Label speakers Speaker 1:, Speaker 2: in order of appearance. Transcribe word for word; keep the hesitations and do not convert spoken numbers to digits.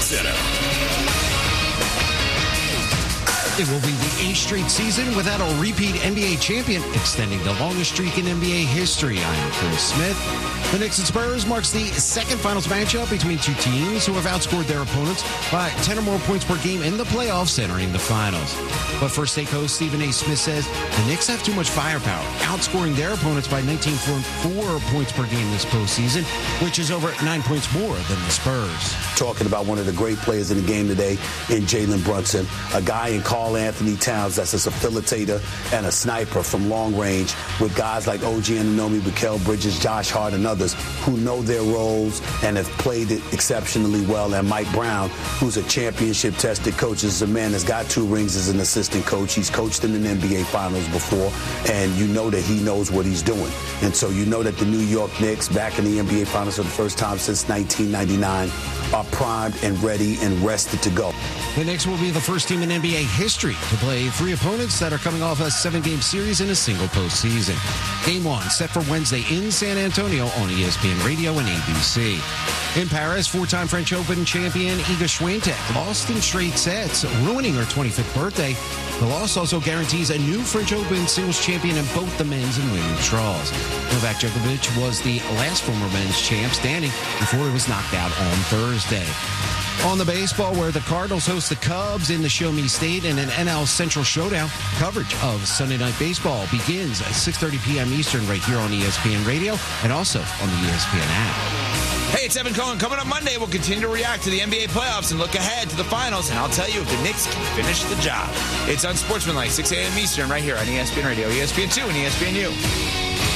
Speaker 1: Center.
Speaker 2: It will be the eighth straight season without a repeat N B A champion, extending the longest streak in N B A history. I am Chris Smith. The Knicks and Spurs marks the second finals matchup between two teams who have outscored their opponents by ten or more points per game in the playoffs, entering the finals. But First Take host Stephen A. Smith says the Knicks have too much firepower, outscoring their opponents by nineteen point four points per game this postseason, which is over nine points more than the Spurs.
Speaker 3: Talking about one of the great players in the game today in Jalen Brunson, a guy in Karl Anthony Towns that's a facilitator and a sniper from long range, with guys like O G Anunoby, Mikal Bridges, Josh Hart, and others who know their roles and have played it exceptionally well. And Mike Brown, who's a championship-tested coach, is a man that's got two rings as an assistant coach. He's coached in the N B A Finals before, and you know that he knows what he's doing. And so you know that the New York Knicks, back in the N B A Finals for the first time since nineteen ninety-nine, are primed and ready and rested to go.
Speaker 2: The Knicks will be the first team in N B A history to play three opponents that are coming off a seven-game series in a single postseason. Game one set for Wednesday in San Antonio on E S P N Radio and A B C. In Paris, four-time French Open champion Iga Swiatek lost in straight sets, ruining her twenty-fifth birthday. The loss also guarantees a new French Open singles champion in both the men's and women's draws. Novak Djokovic was the last former men's champ standing before he was knocked out on Thursday. On the baseball, where the Cardinals host the Cubs in the Show Me State in an N L Central showdown, coverage of Sunday Night Baseball begins at six thirty p.m. Eastern right here on E S P N Radio and also on the E S P N app.
Speaker 4: Hey, it's Evan Cohen. Coming up Monday, we'll continue to react to the N B A playoffs and look ahead to the finals, and I'll tell you if the Knicks can finish the job. It's Unsportsmanlike, six a.m. Eastern right here on E S P N Radio, E S P N two, and E S P N U.